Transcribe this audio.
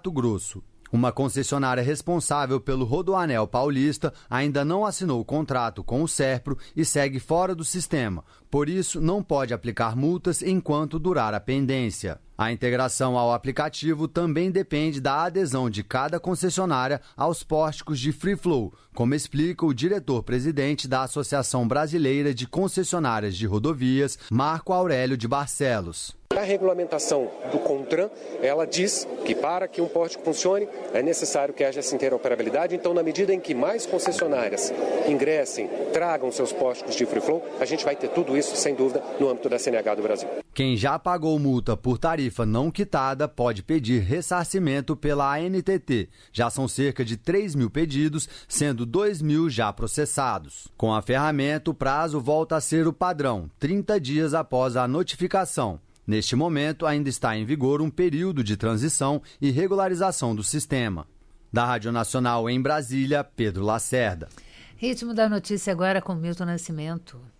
Mato Grosso. Uma concessionária responsável pelo Rodoanel Paulista ainda não assinou o contrato com o Serpro e segue fora do sistema. Por isso, não pode aplicar multas enquanto durar a pendência. A integração ao aplicativo também depende da adesão de cada concessionária aos pórticos de Free Flow, como explica o diretor-presidente da Associação Brasileira de Concessionárias de Rodovias, Marco Aurélio de Barcelos. A regulamentação do CONTRAN, ela diz que para que um pórtico funcione é necessário que haja essa interoperabilidade. Então, na medida em que mais concessionárias ingressem, tragam seus pórticos de Free Flow, a gente vai ter tudo isso, sem dúvida, no âmbito da CNH do Brasil. Quem já pagou multa por tarifa não quitada pode pedir ressarcimento pela ANTT. Já são cerca de 3 mil pedidos, sendo 2 mil já processados. Com a ferramenta, o prazo volta a ser o padrão, 30 dias após a notificação. Neste momento, ainda está em vigor um período de transição e regularização do sistema. Da Rádio Nacional em Brasília, Pedro Lacerda. Ritmo da notícia agora com Milton Nascimento.